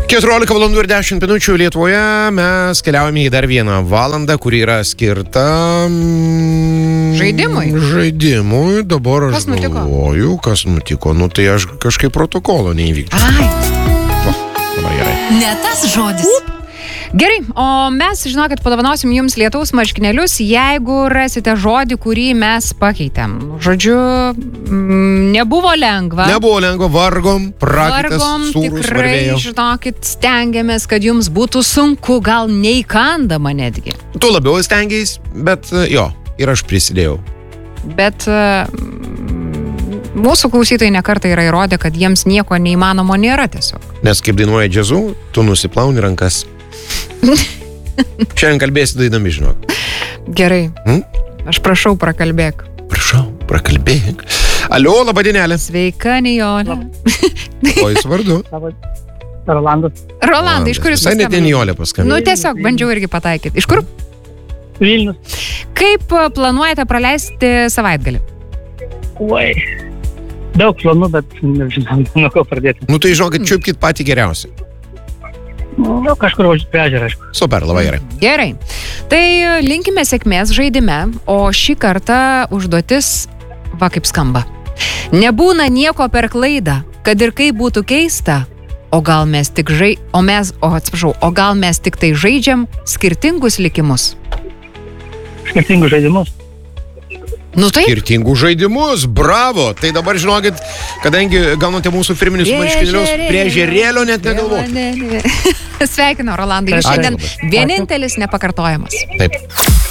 14 valandų ir 10 minučių Lietuvoje mes keliaujame į dar vieną valandą, kuri yra skirta žaidimui. Dabar aš galvoju, kas nutiko. Nu tai aš kažkaip protokolo neįvykdžiu. Dabar gerai. Ne tas žodis. Gerai, o mes, žinokit, padovanosim jums lietaus marškinėlius, jeigu rasite žodį, kurį mes pakeitėm. Žodžiu, nebuvo lengva. Vargom, prakaitas, sūrus, tikrai, varvėjo. Žinokit, stengiamės, kad jums būtų sunku, gal neįkandama netgi. Tu labiau stengiais, bet jo, ir aš prisidėjau. Bet mūsų klausytojai nekartą yra įrodę, kad jiems nieko neįmanomo nėra tiesiog. Nes kaip dainuoja džiazu, tu nusiplauni rankas. Šiandien kalbėsi dainami, žinok. Gerai. Aš prašau, prakalbėk. Prašau, prakalbėk. Alio, laba dienelė. Sveika, Nijolė. O jis vardu? Rolandas. Rolandai, iš kur jūs paskambino? Visai net Nijolė paskambino. Nu, tiesiog bandžiau irgi pataikyti. Iš kur? Vilnius. Kaip planuojate praleisti savaitgalį? Oi. Daug planų, bet nežinau, nuo ko pradėti. Nu tai žinokit, čiupkit patį geriausią. Nu, kažkur prie ežero, aišku. Super, labai gerai. Gerai. Tai linkime sėkmės žaidime, o šį kartą užduotis va kaip skamba. Nebūna nieko per klaidą, kad ir kaip būtų keista, o gal mes tik gal mes tik tai žaidžiam skirtingus likimus. Skirtingus žaidimus. Nu taip. Skirtingus žaidimus, bravo. Tai dabar žinokit, kadangi gaunate mūsų firminius marškinėlius, prie ežerėlio net negalvokite. Sveikinu, Rolandai. Jūs šiandien vienintelis nepakartojamas. Taip.